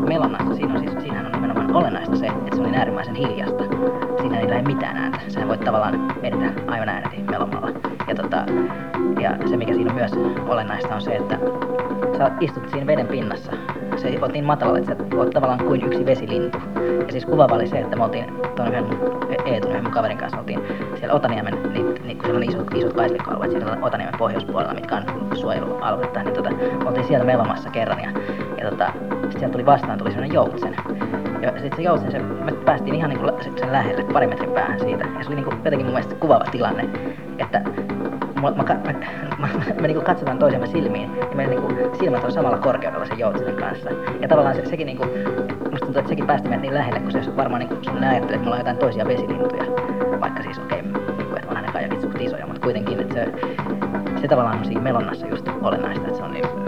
melonnassa, siinähän on nimenomaan olennaista se, että se oli äärimmäisen hiljasta. Siinä ei lähde mitään ääntä. Sähän voit tavallaan edetä aivan ääneti melomalla. Ja se mikä siinä on myös olennaista on se, että sä istut siinä veden pinnassa. Se on niin matalalla, että sä oot tavallaan kuin yksi vesilintu. Ja siis kuvaava oli se, että me oltiin yhden mun kaverin kanssa oltiin siellä Otaniemen, niin kun siellä on isot kaislikkoalueet siellä Otaniemen pohjoispuolella, mitkä on suojelualuetta, niin oltiin siellä melomassa kerran ja sit sieltä tuli semmonen joutsen. Ja sit se joutsen, me päästiin ihan niinku sen lähelle, 2 metrin päähän siitä. Ja se oli niinku jotenkin mun mielestä kuvaava tilanne, että me niinku katsotaan toisemme silmiin ja meidän niinku silmät on samalla korkeudella sen joutsenen kanssa. Ja tavallaan sekin niinku, musta tuntuu, että sekin päästi meidät niin lähelle, kun se varmaan niinku sellainen ajattelee, että me ollaan jotain toisia vesilintuja. Vaikka siis niinku, että onhan ne kajakit suht isoja, mutta kuitenkin, että se tavallaan on siinä melonnassa just olennaista, että se on niin